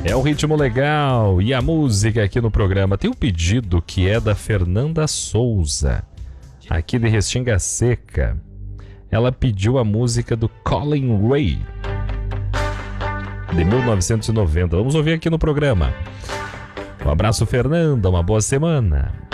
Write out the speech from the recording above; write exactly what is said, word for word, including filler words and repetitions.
É um ritmo legal. E a música aqui no programa tem um pedido que é da Fernanda Souza, aqui de Restinga Seca. Ela pediu a música do Colin Ray, de mil novecentos e noventa. Vamos ouvir aqui no programa. Um abraço, Fernanda. Uma boa semana.